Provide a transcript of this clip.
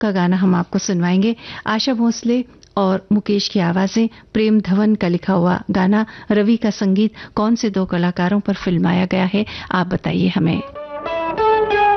का गाना हम आपको सुनवाएंगे। आशा भोसले और मुकेश की आवाजें, प्रेम धवन का लिखा हुआ गाना, रवि का संगीत, कौन से दो कलाकारों पर फिल्माया गया है, आप बताइए हमें।